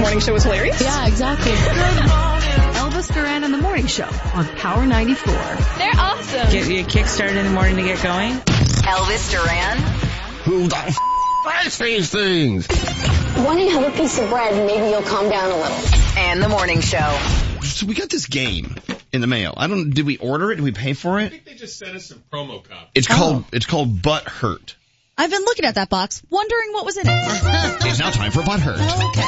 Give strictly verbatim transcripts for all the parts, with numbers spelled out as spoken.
morning show was hilarious. Yeah, exactly. Good morning. Elvis Duran and the Morning Show on Power ninety-four. They're awesome. Get you a kickstart in the morning to get going. Elvis Duran. Who the f*** writes these things? Why don't you have a piece of bread and maybe you'll calm down a little? And the Morning Show. So we got this game in the mail. I don't, did we order it? Did we pay for I it? think they just sent us some promo copies. It's Oh. called, it's called Butt Hurt. I've been looking at that box, wondering what was in it. It's now time for Butt Hurt.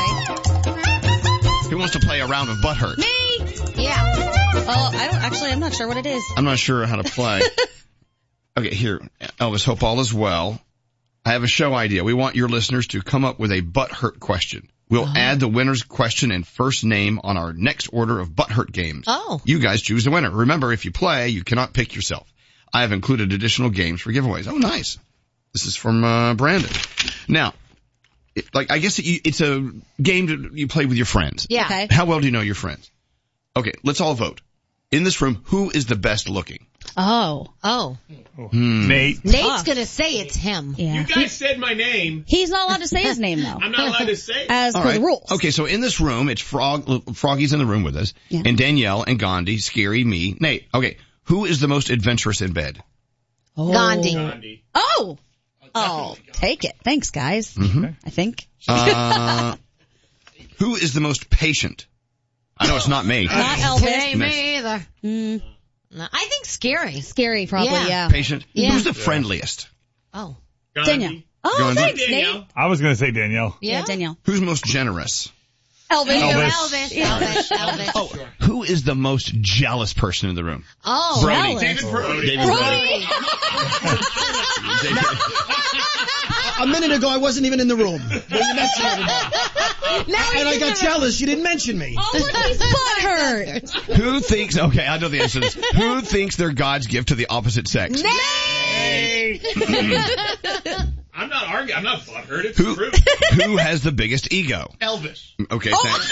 Okay. Who wants to play a round of Butt Hurt? Me? Yeah. Oh, I don't, actually, I'm not sure what it is. I'm not sure how to play. Okay, here, Elvis, hope all is well. I have a show idea. We want your listeners to come up with a Butt Hurt question. We'll Oh. add the winner's question and first name on our next order of Butt Hurt games. Oh. You guys choose the winner. Remember, if you play, you cannot pick yourself. I have included additional games for giveaways. Oh, nice. This is from uh, Brandon. Now, it, like I guess it, you, it's a game that you play with your friends. Yeah. Okay. How well do you know your friends? Okay, let's all vote. In this room, who is the best looking? Oh. Oh. Hmm. Nate. Nate's gonna say it's him. Yeah. You guys said my name. He's not allowed to say his name, though. I'm not allowed to say it. As All per right. the rules. Okay, so in this room, it's Frog, Froggy's in the room with us, Yeah. and Danielle and Gandhi, Scary, me, Nate. Okay, who is the most adventurous in bed? Oh. Gandhi. Gandhi. Oh. Oh, take it. Thanks, guys. Mm-hmm. I think. Uh, who is the most patient? I know it's not me. Not It Elvis. ain't me either. Mm, No, I think scary. scary, probably, Yeah. yeah. Patient? Yeah. Who's the friendliest? Oh. Gandhi. Danielle. Oh, Gandhi. thanks, Danielle. Nate. I was going to say Danielle. Yeah. Yeah, Danielle. Who's most generous? Elvis. Elvis. Elvis. Elvis. Elvis. Oh, who is the most jealous person in the room? Oh. Brody. Jealous. David Brody. David Brody. David- A minute ago, I wasn't even in the room when you mentioned everybody. Now And I got jealous. You didn't mention me. Oh, look, he's butthurt. Who thinks, okay, I know the answer to this. Who thinks they're God's gift to the opposite sex? Nate! I'm not arguing. I'm not butthurt. It's Who, true. who has the biggest ego? Elvis. Okay, Oh. thanks.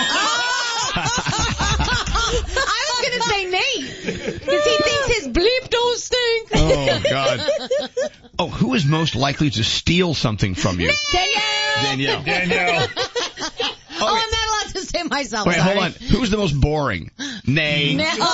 I was gonna say Nate. Because he thinks his bleep don't stink. Oh, God. Oh, who is most likely to steal something from you? Danielle. Danielle. Danielle. Oh, I'm not allowed to say myself. Wait, sorry. hold on. Who's the most boring? Nay. No. Come on,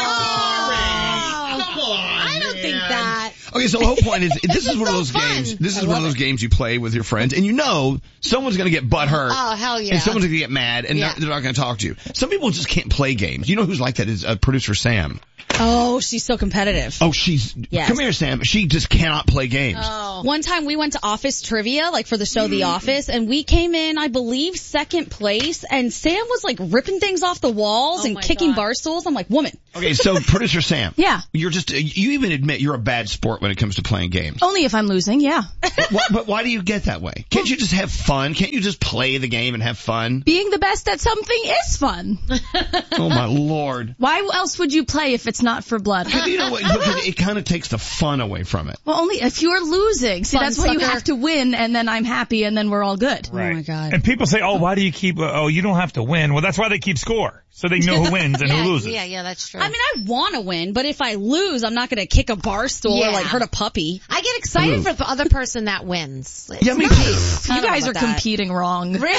I don't think that. Okay, so the whole point is, this is one of those so fun. games, this is I one of love those games you play with your friends, and you know someone's gonna get butt hurt. Oh, hell yeah. And someone's gonna get mad, and Yeah. not, they're not gonna talk to you. Some people just can't play games. You know who's like that is uh, producer Sam. Oh, she's so competitive. Oh, she's, Yes. come here, Sam. She just cannot play games. Oh. One time we went to office trivia, like for the show The Office, and we came in, I believe, second place, and Sam was like ripping things off the walls Oh and my kicking God. bar stools. I'm like, woman. Okay, so producer Sam. Yeah. You're just, you even admit you're a bad sport when it comes to playing games. Only if I'm losing, yeah. Why, but why do you get that way? Can't you just have fun? Can't you just play the game and have fun? Being the best at something is fun. Oh my lord. Why else would you play if it's not for blood? You know what? Because it kind of takes the fun away from it. Well, only if you're losing. See, Fun that's why you sucker. have to win, and then I'm happy, and then we're all good. Right. Oh my God. And people say, oh, why do you keep, uh, oh, you don't have to win. Well, that's why they keep score. So they know who wins and Yeah, who loses. yeah, yeah, that's true. I mean, I want to win, but if I lose, I'm not going to kick a bar stool Yeah. or like hurt a puppy. I get excited Ooh. for the other person that wins. It's Yeah, me nice. I You don't know guys are about that. competing wrong. Sam,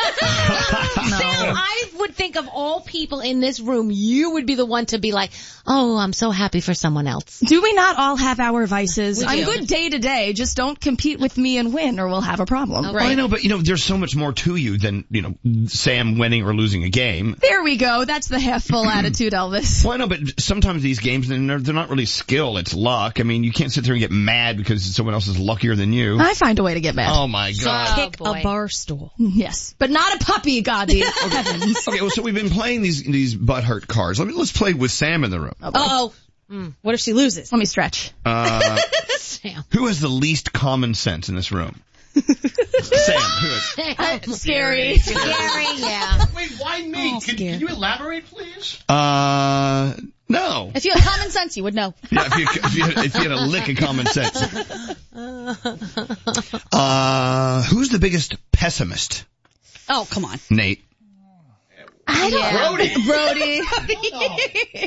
I would think of all people in this room, you would be the one to be like, oh, I'm so happy for someone else. Do we not all have our vices? We I'm do. good day to day. Just don't compete with me and win, or we'll have a problem. Okay. Well, I know, but you know, there's so much more to you than, you know, Sam winning or losing a game. There we go. That's the half full attitude, Elvis. Well, I know, but sometimes these games, they're, they're not really skill, it's luck. I mean, you can't sit there and get mad because someone else is luckier than you. I find a way to get mad. Oh my god. Kick boy. a bar stool. Yes, but not a puppy, Gandhi. Heavens. Okay, well, so we've been playing these, these butt hurt cards. Let me, let's play with Sam in the room. Uh-oh. What if she loses? Let me stretch. Uh, Sam. who has the least common sense in this room? Sam, who is? Sam. Scary. Scary, yeah. Wait, why me? Oh, can, scared. can you elaborate, please? Uh, no. If you had common sense, you would know. Yeah, if you, if you, had, if you had a lick of common sense. Uh, who's the biggest pessimist? Oh, come on. Nate. I don't Yeah. Brody. Brody.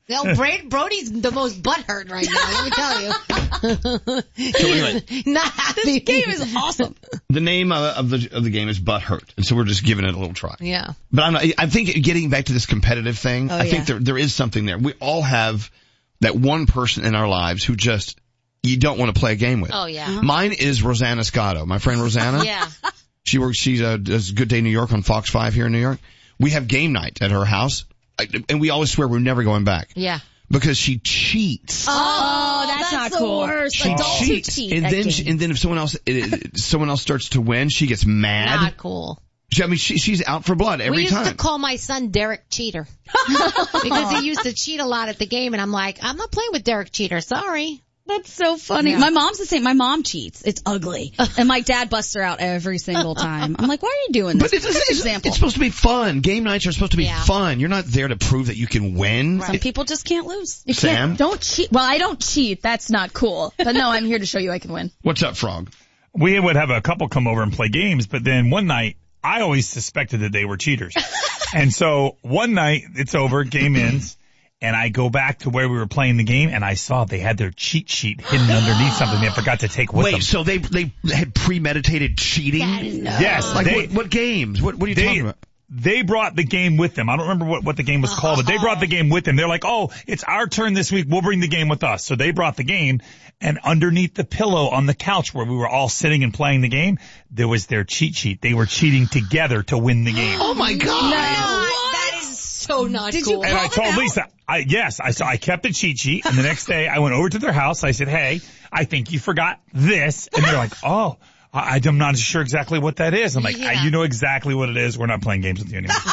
No, Brad, Brody's the most butthurt right now, let me tell you. He's not happy. This game is awesome. The name uh, of the of the game is Butthurt, and so we're just giving it a little try. Yeah. But I'm not, I think getting back to this competitive thing, Oh, I yeah. think there there is something there. We all have that one person in our lives who just you don't want to play a game with. Oh, yeah. Mine is Rosanna Scotto, my friend Rosanna. Yeah. She works. She uh, does Good Day New York on Fox five here in New York. We have game night at her house, I, and we always swear we're never going back. Yeah. Because she cheats. Oh, that's, that's not the cool. worst. She Adults who cheats, cheat and at then games. she, and then if someone else it, someone else starts to win, she gets mad. Not cool. She, I mean, she, she's out for blood every we used time. to call my son Derek Cheater. Because he used to cheat a lot at the game, and I'm like, I'm not playing with Derek Cheater, sorry. That's so funny. Yeah. My mom's the same. My mom cheats. It's ugly. And my dad busts her out every single time. I'm like, why are you doing this? But it's, Good it's, example. it's supposed to be fun. Game nights are supposed to be Yeah. fun. You're not there to prove that you can win. Some people just can't lose. You Sam? can't, don't cheat. Well, I don't cheat. That's not cool. But no, I'm here to show you I can win. What's up, Frog? We would have a couple come over and play games, but then one night, I always suspected that they were cheaters. And so one night, it's over, game ends, and I go back to where we were playing the game, and I saw they had their cheat sheet hidden underneath something they forgot to take with Wait, them. so they they had premeditated cheating? Yes, Like they, what, what games? What what are you they, talking about? they brought the game with them. I don't remember what, what the game was called, but they brought the game with them. They're like, oh, it's our turn this week. We'll bring the game with us. So they brought the game, and underneath the pillow on the couch where we were all sitting and playing the game, there was their cheat sheet. They were cheating together to win the game. Oh my God! That is so not Did cool. you And I call them told out? Lisa, I, yes, I, so I kept the cheat sheet, and the next day I went over to their house. I said, hey, I think you forgot this. And they're like, oh, I, I'm not sure exactly what that is. I'm like, Yeah. you know exactly what it is. We're not playing games with you anymore.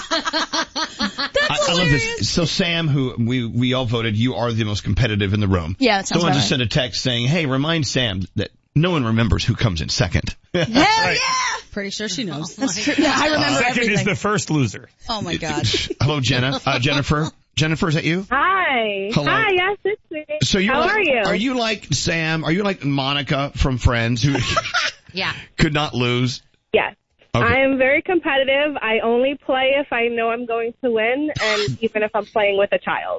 I, I love this. So Sam, who we we all voted, you are the most competitive in the room. Yeah, that sounds Someone about just right. sent a text saying, "Hey, remind Sam that no one remembers who comes in second." Hell Right. yeah! Pretty sure she knows. That's true. Yeah, I remember Second everything. is the first loser. Oh my God. Hello, Jenna. Uh, Jennifer. Jennifer, is that you? Hi. Hello. Hi, yes, it's me. So you're How like, are you? Are you like Sam? Are you like Monica from Friends who Yeah. could not lose? Yes. Okay. I am very competitive. I only play if I know I'm going to win, and even if I'm playing with a child.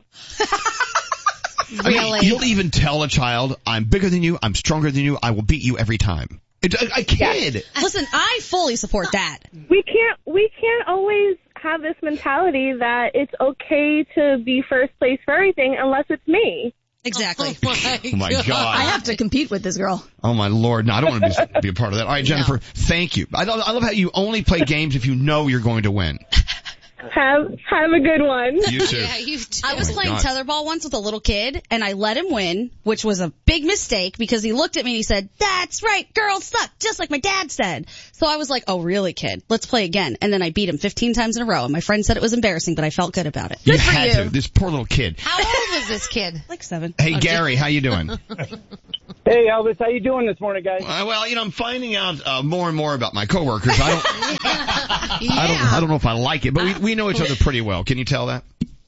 I mean, Really? you'll even tell a child, "I'm bigger than you. I'm stronger than you. I will beat you every time." It, a, a kid. Listen, I fully support that. We can't. We can't always have this mentality that it's okay to be first place for everything unless it's me. Exactly. Oh my God. I have to compete with this girl. Oh my Lord. No, I don't want to be, be a part of that. All right, Jennifer, thank you. I love, I love how you only play games if you know you're going to win. Have have a good one. You too. Yeah, you too. I was Oh my playing God. tetherball once with a little kid, and I let him win, which was a big mistake because he looked at me and he said, "That's right, girls suck," just like my dad said. So I was like, "Oh, really, kid? Let's play again." And then I beat him fifteen times in a row, and my friend said it was embarrassing, but I felt good about it. You Good for had you. to. This poor little kid. How old was this kid? Like seven. Hey, Gary, how you doing? Hey, Elvis, how you doing this morning, guys? Uh, well, you know, I'm finding out uh, more and more about my coworkers. I don't, Yeah. I don't, I don't know if I like it, but we we know each other pretty well. Can you tell that?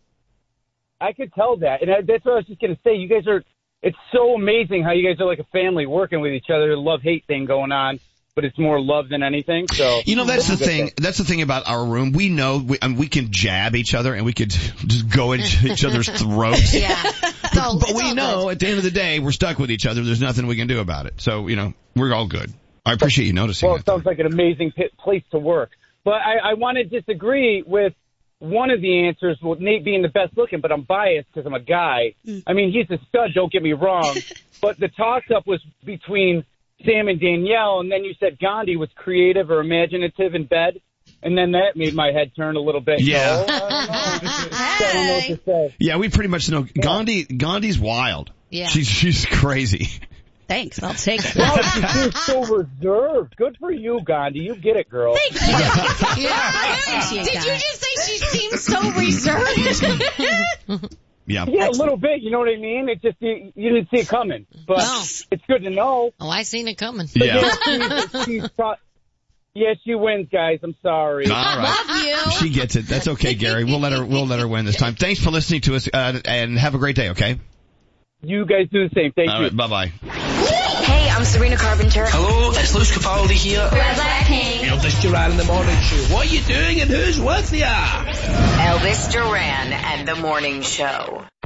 I could tell that, and I, that's what I was just going to say. You guys are, it's so amazing how you guys are like a family working with each other. Love-hate thing going on, but it's more love than anything. So You know, that's the a good thing. That's the thing about our room. We know we, I mean, we can jab each other and we could just go into each other's throats. Yeah. So, But it's we all know good. at the end of the day, we're stuck with each other. There's nothing we can do about it. So, you know, we're all good. I appreciate you noticing Well, that. it sounds like an amazing p- place to work. But I, I want to disagree with one of the answers, with Nate being the best looking, but I'm biased because I'm a guy. I mean, he's a stud, don't get me wrong. But the toss-up was between Sam and Danielle, and then you said Gandhi was creative or imaginative in bed, and then that made my head turn a little bit. Yeah. So, I don't know. I don't know what to say. Yeah, we pretty much know Gandhi. Gandhi's wild. Yeah. She's she's crazy. Thanks, I'll take it. Wow, she seems so reserved. Good for you, Gandhi. You get it, girl. Yeah. I appreciate Did that. you just say she seems so reserved? Yeah. Yeah, a little bit. You know what I mean? It just you, you didn't see it coming, but No. it's good to know. Oh, I seen it coming. Yeah. She's, she's pro- yeah, she wins, guys. I'm sorry. All right. Love you. She gets it. That's okay, Gary. We'll let her. We'll let her win this time. Thanks for listening to us, uh, and have a great day. Okay. You guys do the same. Thank All you. right. Bye bye. Hey, I'm Serena Carpenter. Hello, it's Luce Capaldi here. Red Blackpink. Elvis Duran in the morning show. What are you doing and whose with you? Elvis Duran and the Morning Show.